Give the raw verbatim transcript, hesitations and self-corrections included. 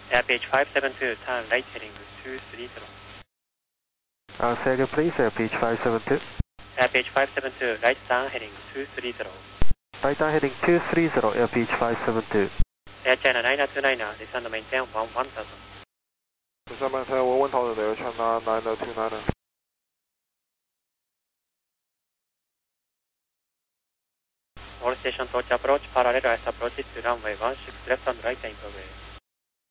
Airpage five seven two, turn right heading two three zero. Uh, say again please, Airpage five seven two. Airpage five seven two, right down heading two three zero. Right down heading two three zero, Airpage five seven two. Air China nine two nine, descend to maintain one one thousand. Descend maintain one thousand, Air China nine two nine. All station torch approach, parallel as approaches to runway one six left and right and away.